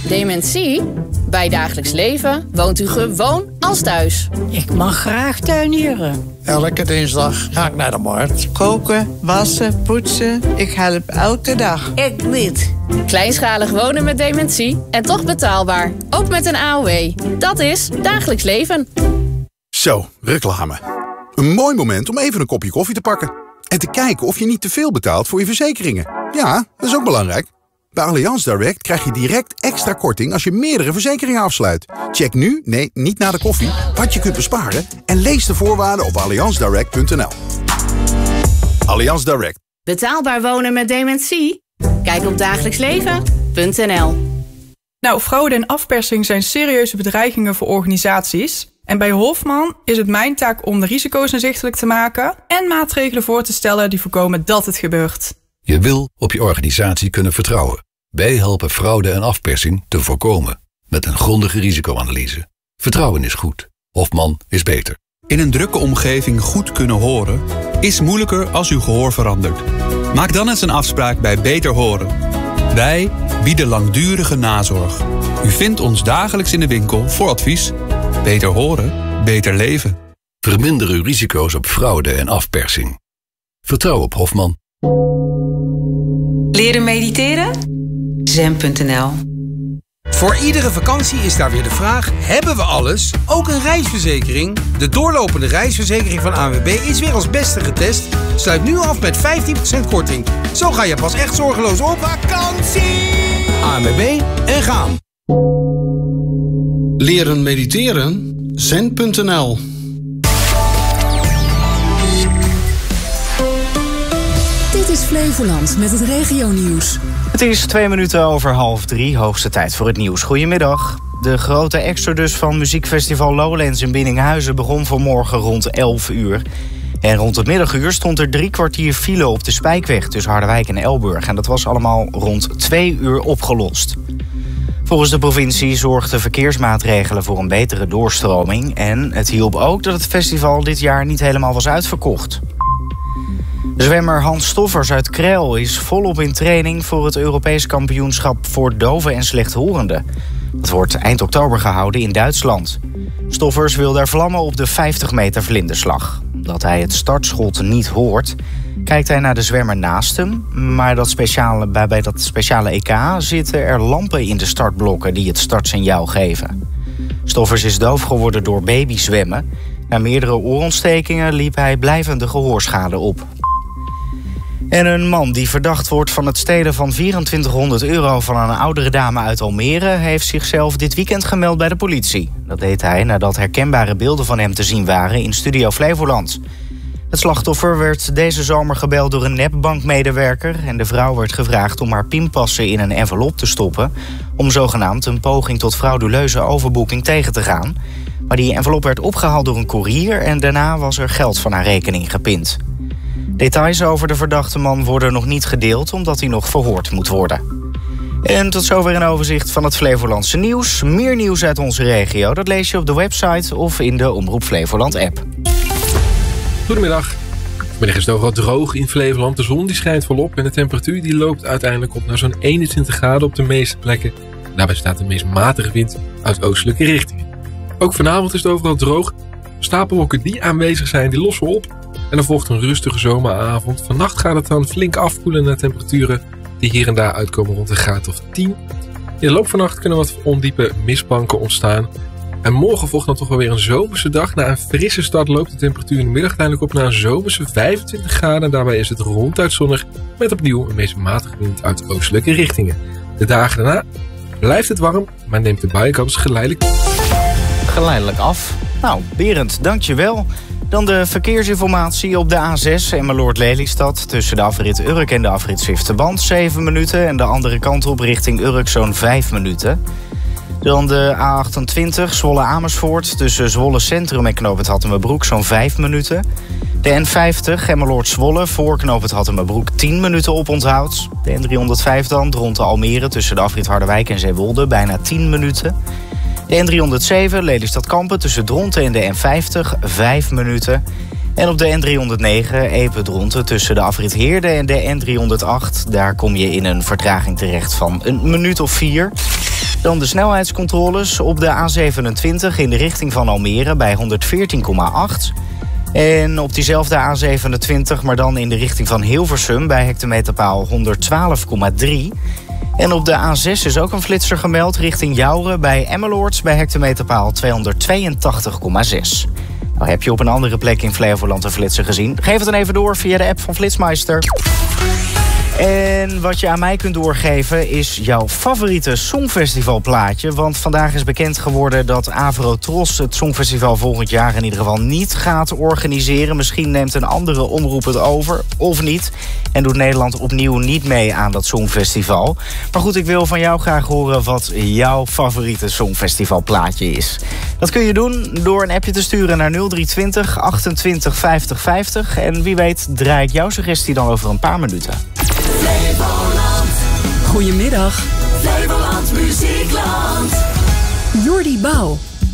Dementie? Bij dagelijks leven woont u gewoon als thuis. Ik mag graag tuinieren. Elke dinsdag ga ik naar de markt. Koken, wassen, poetsen. Ik help elke dag. Ik niet. Kleinschalig wonen met dementie en toch betaalbaar. Ook met een AOW. Dat is dagelijks leven. Zo, reclame. Een mooi moment om even een kopje koffie te pakken. En te kijken of je niet te veel betaalt voor je verzekeringen. Ja, dat is ook belangrijk. Bij Allianz Direct krijg je direct extra korting als je meerdere verzekeringen afsluit. Check nu, nee, niet na de koffie, wat je kunt besparen en lees de voorwaarden op allianzdirect.nl. Allianz Direct. Betaalbaar wonen met dementie? Kijk op dagelijksleven.nl. Nou, fraude en afpersing zijn serieuze bedreigingen voor organisaties. En bij Hofman is het mijn taak om de risico's inzichtelijk te maken en maatregelen voor te stellen die voorkomen dat het gebeurt. Je wil op je organisatie kunnen vertrouwen. Wij helpen fraude en afpersing te voorkomen. Met een grondige risicoanalyse. Vertrouwen is goed. Hofman is beter. In een drukke omgeving goed kunnen horen is moeilijker als uw gehoor verandert. Maak dan eens een afspraak bij Beter Horen. Wij bieden langdurige nazorg. U vindt ons dagelijks in de winkel voor advies. Beter horen, beter leven. Verminder uw risico's op fraude en afpersing. Vertrouw op Hofman. Leren mediteren? Zen.nl. Voor iedere vakantie is daar weer de vraag: hebben we alles? Ook een reisverzekering? De doorlopende reisverzekering van ANWB is weer als beste getest. Sluit nu af met 15% korting. Zo ga je pas echt zorgeloos op vakantie. ANWB en gaan. Leren mediteren? Zen.nl. Dit is Flevoland met het regionieuws. Het is 2:02, hoogste tijd voor het nieuws. Goedemiddag. De grote exodus van muziekfestival Lowlands in Biddinghuizen begon vanmorgen rond 11 uur. En rond het middaguur stond er 3 kwartier file op de Spijkweg tussen Harderwijk en Elburg. En dat was allemaal rond 2 uur opgelost. Volgens de provincie zorgden verkeersmaatregelen voor een betere doorstroming. En het hielp ook dat het festival dit jaar niet helemaal was uitverkocht. Zwemmer Hans Stoffers uit Kreil is volop in training voor het Europees kampioenschap voor doven en slechthorenden. Dat wordt eind oktober gehouden in Duitsland. Stoffers wil daar vlammen op de 50 meter vlinderslag. Omdat hij het startschot niet hoort, kijkt hij naar de zwemmer naast hem. Maar bij dat speciale EK zitten er lampen in de startblokken die het startsignaal geven. Stoffers is doof geworden door babyzwemmen. Na meerdere oorontstekingen liep hij blijvende gehoorschade op. En een man die verdacht wordt van het stelen van €2400 van een oudere dame uit Almere heeft zichzelf dit weekend gemeld bij de politie. Dat deed hij nadat herkenbare beelden van hem te zien waren in Studio Flevoland. Het slachtoffer werd deze zomer gebeld door een nepbankmedewerker en de vrouw werd gevraagd om haar pinpassen in een envelop te stoppen om zogenaamd een poging tot frauduleuze overboeking tegen te gaan. Maar die envelop werd opgehaald door een koerier en daarna was er geld van haar rekening gepind. Details over de verdachte man worden nog niet gedeeld omdat hij nog verhoord moet worden. En tot zover een overzicht van het Flevolandse nieuws. Meer nieuws uit onze regio, dat lees je op de website of in de Omroep Flevoland app. Goedemiddag. Vanmiddag is het overal droog in Flevoland. De zon die schijnt volop en de temperatuur die loopt uiteindelijk op naar zo'n 21 graden op de meeste plekken. Daarbij staat de meest matige wind uit oostelijke richtingen. Ook vanavond is het overal droog. Stapelwolken die aanwezig zijn, die lossen op. En er volgt een rustige zomeravond. Vannacht gaat het dan flink afkoelen naar temperaturen die hier en daar uitkomen rond een graad of 10. In de loop van de nacht kunnen wat ondiepe mistbanken ontstaan. En morgen volgt dan toch wel weer een zomerse dag. Na een frisse start loopt de temperatuur in de middag uiteindelijk op naar een zomerse 25 graden. En daarbij is het ronduit zonnig met opnieuw een meest matige wind uit oostelijke richtingen. De dagen daarna blijft het warm, maar neemt de buienkans geleidelijk af. Nou, Berend, dankjewel. Dan de verkeersinformatie op de A6 Emmeloord-Lelystad tussen de afrit Urk en de afrit Zwifterband 7 minuten. En de andere kant op richting Urk zo'n 5 minuten. Dan de A28 Zwolle-Amersfoort tussen Zwolle Centrum en knooppunt Hattemerbroek zo'n 5 minuten. De N50 Emmeloord-Zwolle voor knooppunt Hattemerbroek 10 minuten oponthoud. De N305 dan Dronten Almere tussen de afrit Harderwijk en Zeewolde bijna 10 minuten. De N307 Lelystad-Kampen tussen Dronten en de N50 5 minuten. En op de N309 Epe-Dronten tussen de afrit Heerde en de N308... daar kom je in een vertraging terecht van een minuut of 4. Dan de snelheidscontroles op de A27 in de richting van Almere bij 114,8. En op diezelfde A27, maar dan in de richting van Hilversum bij hectometerpaal 112,3. En op de A6 is ook een flitser gemeld richting Jouren bij Emmeloord bij hectometerpaal 282,6. Nou, heb je op een andere plek in Flevoland een flitser gezien? Geef het dan even door via de app van Flitsmeister. En wat je aan mij kunt doorgeven is jouw favoriete songfestivalplaatje. Want vandaag is bekend geworden dat Avrotros het Songfestival volgend jaar in ieder geval niet gaat organiseren. Misschien neemt een andere omroep het over, of niet. En doet Nederland opnieuw niet mee aan dat Songfestival. Maar goed, ik wil van jou graag horen wat jouw favoriete Songfestivalplaatje is. Dat kun je doen door een appje te sturen naar 0320 28 50 50. En wie weet draai ik jouw suggestie dan over een paar minuten. Flevoland. Goedemiddag. Flevoland Muziekland. Jordi Bouw.